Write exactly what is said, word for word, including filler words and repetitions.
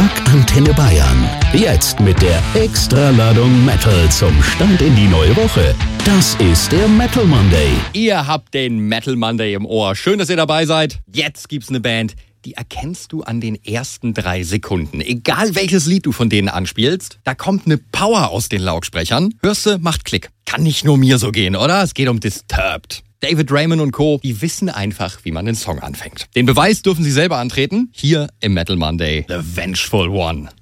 Rock Antenne Bayern. Jetzt mit der Extraladung Metal zum Start in die neue Woche. Das ist der Metal Monday. Ihr habt den Metal Monday im Ohr. Schön, dass ihr dabei seid. Jetzt gibt's eine Band, die erkennst du an den ersten drei Sekunden. Egal welches Lied du von denen anspielst, da kommt eine Power aus den Lautsprechern. Hörst du, macht Klick. Kann nicht nur mir so gehen, oder? Es geht um Disturbed. David Raymond und Co., die wissen einfach, wie man den Song anfängt. Den Beweis dürfen sie selber antreten. Hier im Metal Monday, The Vengeful One.